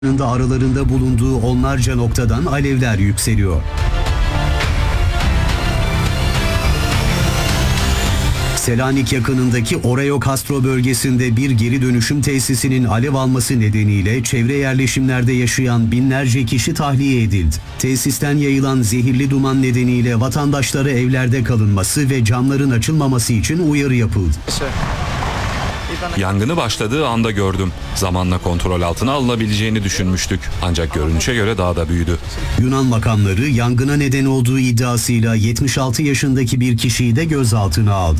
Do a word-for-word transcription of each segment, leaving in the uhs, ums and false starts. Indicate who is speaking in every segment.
Speaker 1: da aralarında bulunduğu onlarca noktadan alevler yükseliyor. Selanik yakınındaki Oreo Castro bölgesinde bir geri dönüşüm tesisinin alev alması nedeniyle çevre yerleşimlerde yaşayan binlerce kişi tahliye edildi. Tesisten yayılan zehirli duman nedeniyle vatandaşlara evlerde kalınması ve camların açılmaması için uyarı yapıldı.
Speaker 2: Yangını başladığı anda gördüm. Zamanla kontrol altına alınabileceğini düşünmüştük. Ancak görünüşe göre daha da büyüdü.
Speaker 1: Yunan makamları yangına neden olduğu iddiasıyla yetmiş altı yaşındaki bir kişiyi de gözaltına aldı.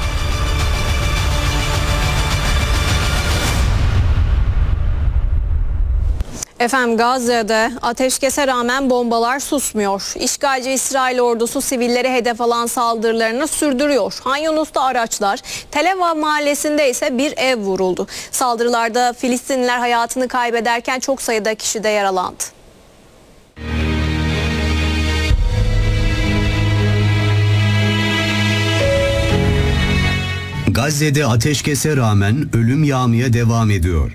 Speaker 3: Efendim Gazze'de ateşkese rağmen bombalar susmuyor. İşgalci İsrail ordusu sivilleri hedef alan saldırılarını sürdürüyor. Han Yunus'ta araçlar, Tel Aviv mahallesinde ise bir ev vuruldu. Saldırılarda Filistinliler hayatını kaybederken çok sayıda kişi de yaralandı.
Speaker 1: Gazze'de ateşkese rağmen ölüm yağmaya devam ediyor.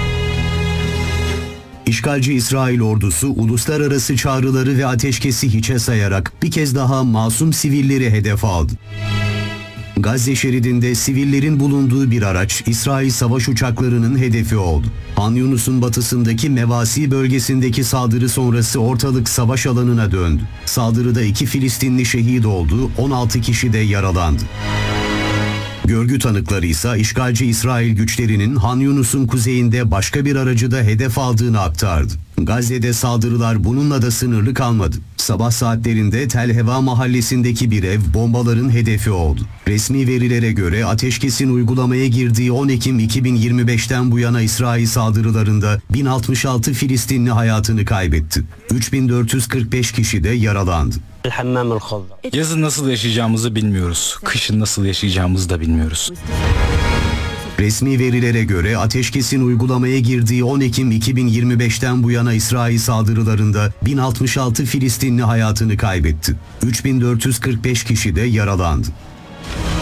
Speaker 1: İşgalci İsrail ordusu uluslararası çağrıları ve ateşkesi hiçe sayarak bir kez daha masum sivilleri hedef aldı. Gazze şeridinde sivillerin bulunduğu bir araç İsrail savaş uçaklarının hedefi oldu. Han Yunus'un batısındaki Mevasi bölgesindeki saldırı sonrası ortalık savaş alanına döndü. Saldırıda iki Filistinli şehit oldu, on altı kişi de yaralandı. Görgü tanıkları ise işgalci İsrail güçlerinin Han Yunus'un kuzeyinde başka bir aracı da hedef aldığını aktardı. Gazze'de saldırılar bununla da sınırlı kalmadı. Sabah saatlerinde Tel Heva mahallesindeki bir ev bombaların hedefi oldu. Resmi verilere göre ateşkesin uygulamaya girdiği on Ekim iki bin yirmi beşten bu yana İsrail saldırılarında bin altmış altı Filistinli hayatını kaybetti. üç bin dört yüz kırk beş kişi de yaralandı.
Speaker 4: Yazın nasıl yaşayacağımızı bilmiyoruz. Kışın nasıl yaşayacağımızı da bilmiyoruz.
Speaker 1: Resmi verilere göre ateşkesin uygulamaya girdiği on Ekim iki bin yirmi beşten bu yana İsrail saldırılarında bin altmış altı Filistinli hayatını kaybetti. üç bin dört yüz kırk beş kişi de yaralandı.